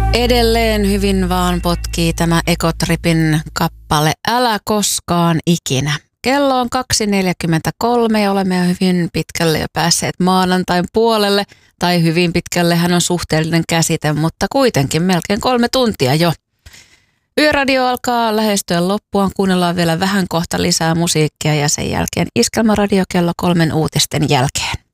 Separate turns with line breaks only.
Edelleen hyvin vaan potkii tämä Ekotripin kappale Älä koskaan ikinä. Kello on 2.43 ja olemme jo hyvin pitkälle jo päässeet maanantain puolelle. Tai hyvin pitkälle, hän on suhteellinen käsite, mutta kuitenkin melkein 3 tuntia jo. Yöradio alkaa lähestyä loppuaan. Kuunnellaan vielä vähän kohta lisää musiikkia ja sen jälkeen Iskelmäradio kello 3 uutisten jälkeen.